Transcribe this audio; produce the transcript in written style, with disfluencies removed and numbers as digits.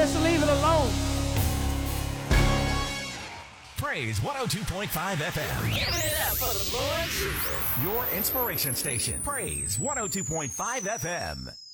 Just leave it alone. Praise 102.5 FM. Giving it up for the Lord Jesus. Your inspiration station. Praise 102.5 FM.